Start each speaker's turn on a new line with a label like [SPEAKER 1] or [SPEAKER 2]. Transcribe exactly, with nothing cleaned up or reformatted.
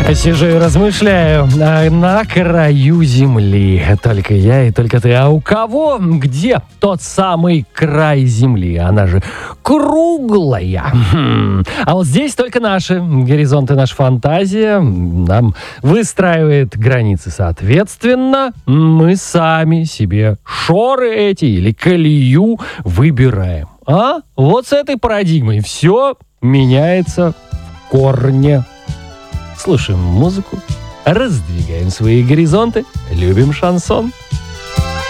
[SPEAKER 1] Сижу и размышляю, а на краю земли только я и только ты. А у кого, где тот самый край земли? Она же круглая. Хм. А вот здесь только наши горизонты, наша фантазия нам выстраивает границы соответственно. Мы сами себе шоры эти или колею выбираем. А вот с этой парадигмой все меняется в корне. Слушаем музыку, раздвигаем свои горизонты, любим шансон.